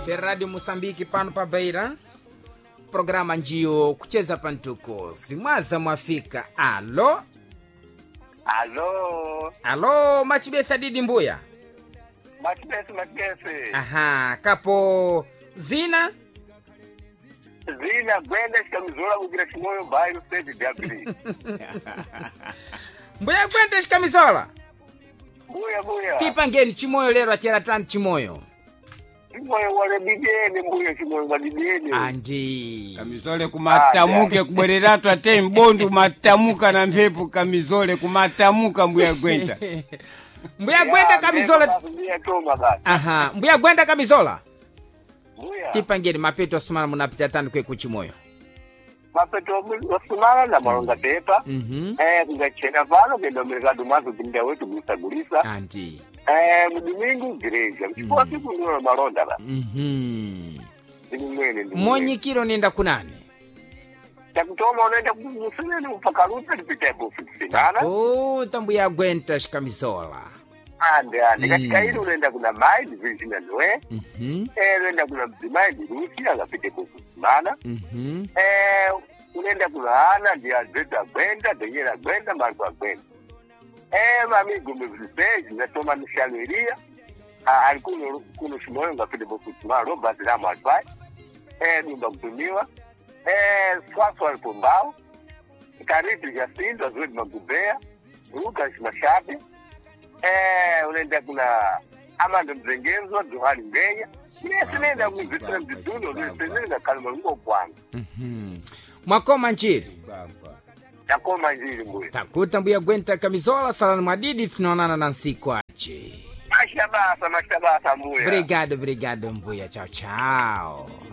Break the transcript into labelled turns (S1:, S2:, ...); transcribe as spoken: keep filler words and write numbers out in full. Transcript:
S1: Radio Mosambiki pano pa Beira. Programa njio kucheza pantuko. Simwaza mwafika. Alo?
S2: Alo?
S1: Alo, machibesa didi mbuya?
S2: Machibesa, machibesa.
S1: Aha, kapo zina?
S2: Zina, Gwenda shikamizora kugira chimoyo bayo stage dabili.
S1: Mbuya Gwenda shikamizora?
S2: Mbuya, mbuya.
S1: Tipa ngeni chimoyo lero achera tani chimoyo.
S2: Chimoyo wale bidene mbuya chimoyo wale bidene.
S1: Andi.
S3: Kamizole kumatamuke kubwereratu ate mbondu matamuka na mpepo kamizole kumatamuka Mbuya Gwenda.
S1: Mbuya Gwenda kamizola. Aha, Mbuya Gwenda kamizola.
S2: Mbuya.
S1: Tipa ngeni mapeto asumana munapita tani kwe kuchimoyo.
S2: Mapeto asumana na maronga tepa.
S1: Mhm.
S2: Eh, kungachena vano kendo merikadu mazo kinda wetu gusagulisa.
S1: Andi.
S2: Eh, mudimingu gereja. Mchikuwa
S1: Mm.
S2: siku nuna maronda la.
S1: Mhm.
S2: Siku mwene.
S1: Mwenye kilo nenda kunani?
S2: Takutoma unaenda kumusene mpaka ruta lipita ebo fikisinana.
S1: Oh, Mbuya Gwenda shikamizola.
S2: Ande, ande.
S1: Mm.
S2: Katika hili unaenda kuna mai, division noe.
S1: Mhm.
S2: Eh, unaenda kuna mzimai, dirusi, agapite kukusimana.
S1: Mhm.
S2: Eh, unaenda kuna ana, dia zeta Gwenda, denyera Gwenda, marwa Gwenda. Eh, mami gumiviseji, natoma nishaluiria. Alikuno kuno shimoyo ngapite kukusimana, Robert Rama alfai. Eh, nyumba kutumiwa. Eh, swaswa alipombao. Karibu Jacinto, Zwedi Magubea. Lucas Mashabi. Eh, unaenda kuna Amanda Mzengezo, Johani Mbeya. Yes, nenda kuzitina mziduno, unaenda kalma nguo kwangu.
S1: Mhm. Mwakoma nchiri.
S2: Takoma njiri mbuya.
S1: Takuta Mbuya Gwenda kamizola salani madidi tunaonana na nsiku ache.
S2: Mashabasa, mashabasa mbuya.
S1: Obrigado, obrigado Mbuya. Chao, chao.